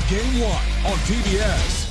Game 1 on PBS.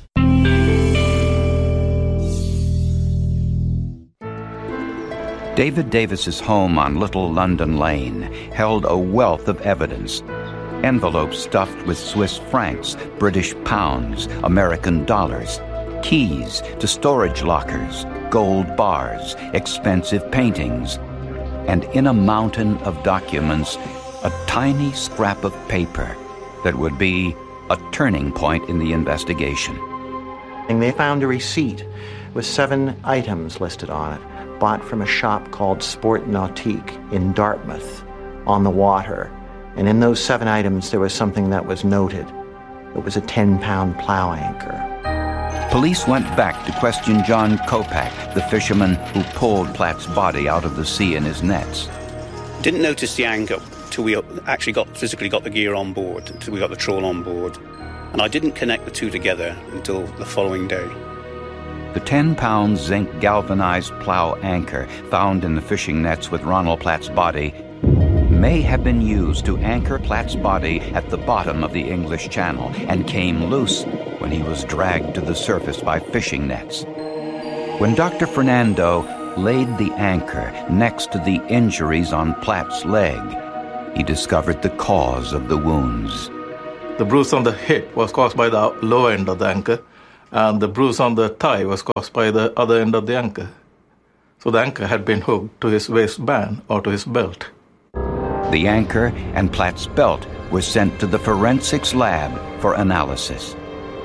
David Davis's home on Little London Lane held a wealth of evidence. Envelopes stuffed with Swiss francs, British pounds, American dollars, keys to storage lockers, gold bars, expensive paintings, and in a mountain of documents, a tiny scrap of paper that would be a turning point in the investigation. And they found a receipt with 7 items listed on it, bought from a shop called Sport Nautique in Dartmouth on the water. And in those 7 items, there was something that was noted. It was a 10-pound plow anchor. Police went back to question John Kopak, the fisherman who pulled Platt's body out of the sea in his nets. Didn't notice the anchor till we actually physically got the gear on board, until we got the trawl on board. And I didn't connect the two together until the following day. The 10-pound zinc galvanized plow anchor found in the fishing nets with Ronald Platt's body may have been used to anchor Platt's body at the bottom of the English Channel and came loose when he was dragged to the surface by fishing nets. When Dr. Fernando laid the anchor next to the injuries on Platt's leg, he discovered the cause of the wounds. The bruise on the hip was caused by the lower end of the anchor, and the bruise on the thigh was caused by the other end of the anchor. So the anchor had been hooked to his waistband or to his belt. The anchor and Platt's belt were sent to the forensics lab for analysis.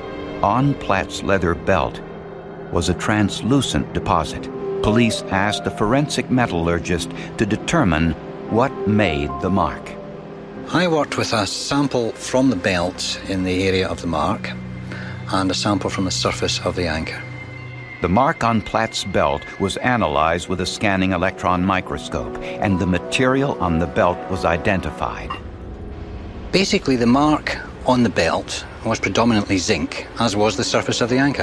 On Platt's leather belt was a translucent deposit. Police asked a forensic metallurgist to determine what made the mark. I worked with a sample from the belt in the area of the mark and a sample from the surface of the anchor. The mark on Platt's belt was analyzed with a scanning electron microscope, and the material on the belt was identified. Basically, the mark on the belt was predominantly zinc, as was the surface of the anchor.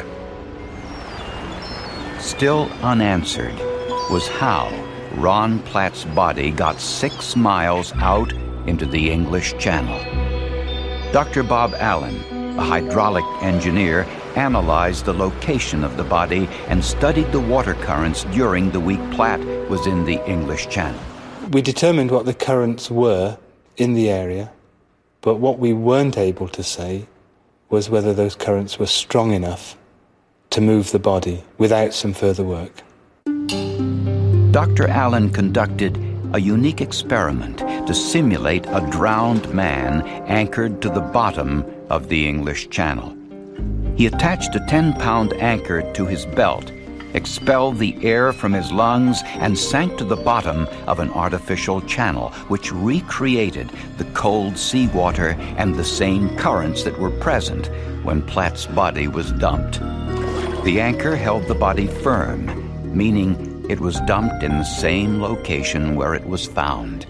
Still unanswered was how Ron Platt's body got 6 miles out into the English Channel. Dr. Bob Allen, a hydraulic engineer, analyzed the location of the body and studied the water currents during the week Platt was in the English Channel. We determined what the currents were in the area, but what we weren't able to say was whether those currents were strong enough to move the body without some further work. Dr. Allen conducted a unique experiment to simulate a drowned man anchored to the bottom of the English Channel. He attached a 10-pound anchor to his belt, expelled the air from his lungs, and sank to the bottom of an artificial channel, which recreated the cold seawater and the same currents that were present when Platt's body was dumped. The anchor held the body firm, meaning it was dumped in the same location where it was found.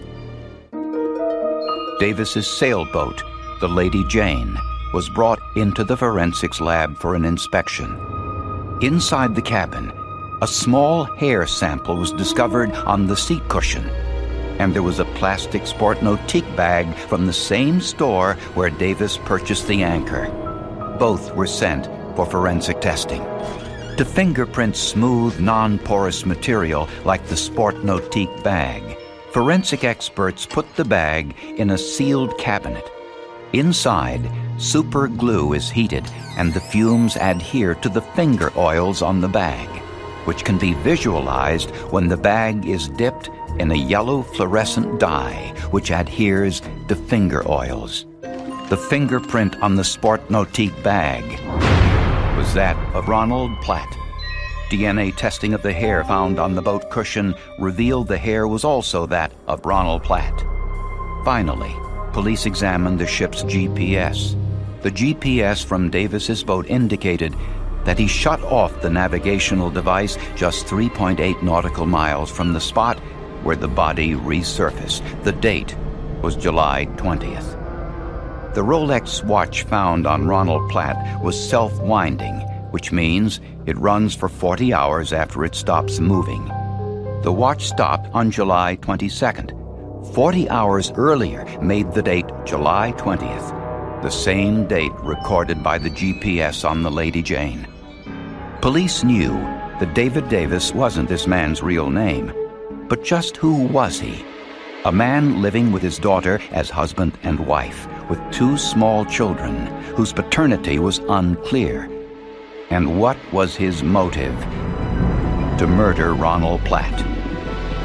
Davis's sailboat, the Lady Jane, was brought into the forensics lab for an inspection. Inside the cabin, a small hair sample was discovered on the seat cushion, and there was a plastic Sport Nautique bag from the same store where Davis purchased the anchor. Both were sent for forensic testing. To fingerprint smooth, non-porous material like the Sport Nautique bag, forensic experts put the bag in a sealed cabinet. Inside, super glue is heated and the fumes adhere to the finger oils on the bag, which can be visualized when the bag is dipped in a yellow fluorescent dye which adheres to finger oils. The fingerprint on the Sport Nautique bag was that of Ronald Platt. DNA testing of the hair found on the boat cushion revealed the hair was also that of Ronald Platt. Finally, police examined the ship's GPS. The GPS from Davis's boat indicated that he shut off the navigational device just 3.8 nautical miles from the spot where the body resurfaced. The date was July 20th. The Rolex watch found on Ronald Platt was self-winding, which means it runs for 40 hours after it stops moving. The watch stopped on July 22nd. 40 hours earlier made the date July 20th. the same date recorded by the GPS on the Lady Jane. Police knew that David Davis wasn't this man's real name, but just who was he? A man living with his daughter as husband and wife, with 2 small children whose paternity was unclear. And what was his motive to murder Ronald Platt?